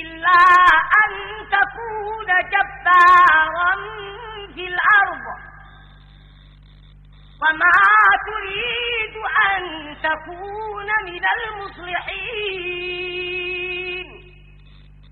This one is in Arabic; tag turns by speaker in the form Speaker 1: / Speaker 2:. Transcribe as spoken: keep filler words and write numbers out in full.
Speaker 1: إلا أن تكون جبارا في الأرض وما تريد أن تكون من المصلحين